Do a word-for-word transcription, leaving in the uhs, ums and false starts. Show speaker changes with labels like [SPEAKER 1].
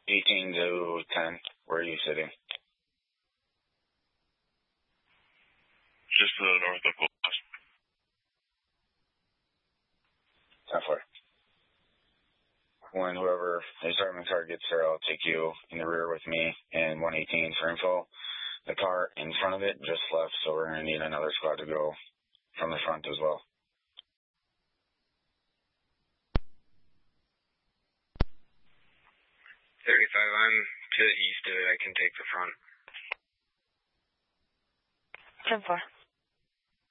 [SPEAKER 1] eighteen to ten. Where are you sitting?
[SPEAKER 2] Just to the north of Colas.
[SPEAKER 1] ten four. When whoever the Sergeant car gets there, I'll take you in the rear with me and one eighteen for info. The car in front of it just left, so we're going to need another squad to go from the front as well.
[SPEAKER 3] thirty-five, I'm to the east of it. I can take the front.
[SPEAKER 4] ten four.